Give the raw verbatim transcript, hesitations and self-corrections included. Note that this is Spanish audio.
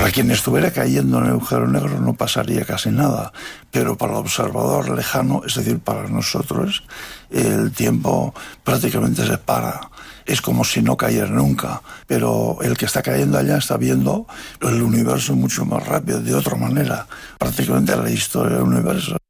Para quien estuviera cayendo en el agujero negro no pasaría casi nada, pero para el observador lejano, es decir, para nosotros, el tiempo prácticamente se para. Es como si no cayera nunca, pero el que está cayendo allá está viendo el universo mucho más rápido, de otra manera, prácticamente la historia del universo.